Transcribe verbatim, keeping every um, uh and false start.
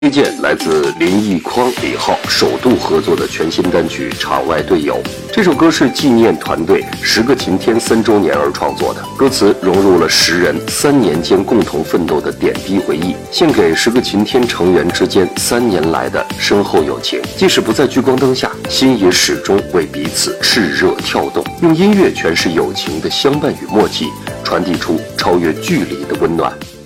推荐来自林奕匡、李浩首度合作的全新单曲《场外队友》。这首歌是纪念团队十个晴天三周年而创作的，歌词融入了十人三年间共同奋斗的点滴回忆，献给十个晴天成员之间三年来的深厚友情。即使不在聚光灯下，心也始终为彼此炽热跳动。用音乐诠释友情的相伴与默契，传递出超越距离的温暖。